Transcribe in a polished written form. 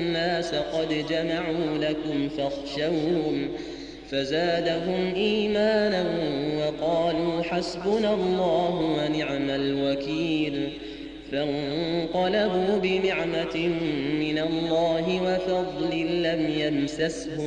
الناس قد جمعوا لكم فاخشوهم فزادهم إيمانا وقالوا حسبنا الله ونعم الوكيل فانقلبوا بنعمة من الله وفضل لم يمسسهم